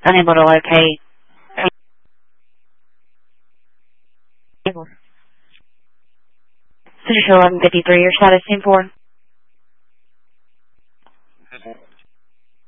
Unable to locate. Position 1153, your status 10-4.